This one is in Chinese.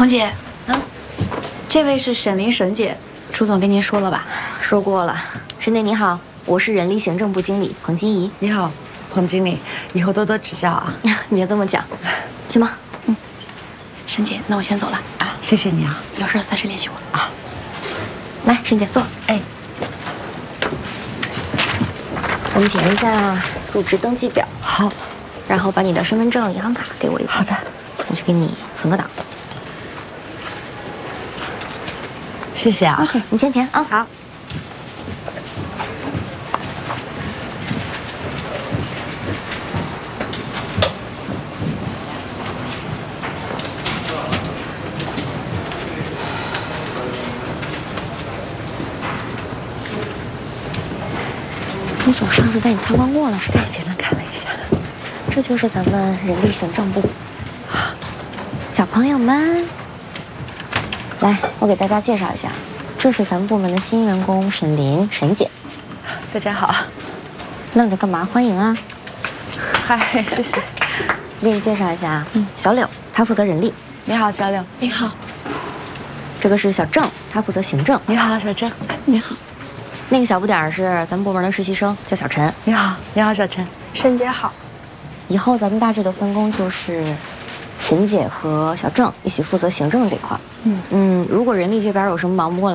彭姐，这位是沈林沈姐，楚总跟您说了吧？ 说过了。沈姐你好，我是人力行政部经理彭欣怡。 你好，彭经理，以后多多指教啊。 你别这么讲，去吗？ 沈姐，那我先走了啊， 谢谢你啊。 有事随时联系我啊。 来，沈姐坐。 哎， 我们填一下入职登记表， 好， 然后把你的身份证、银行卡给我一个。 好的， 我去给你存个档。 谢谢啊。 OK， 你先填啊。 好。 朱总上次带你参观过了是吧？ 对，简单看了一下。 这就是咱们人力行政部。小朋友们，来，我给大家介绍一下，这是咱们部门的新员工沈林沈姐。 大家好。 愣着干嘛？欢迎啊！ 嗨，谢谢。 给你介绍一下，小柳，她负责人力。 你好，小柳。 你好， 这个是小郑，他负责行政。 你好，小郑。 你好， 那个小不点儿是咱们部门的实习生，叫小陈。 你好，你好，小陈。 沈姐好。 以后咱们大致的分工就是沈姐和小郑一起负责行政这块儿。如果人力这边有什么忙不过来。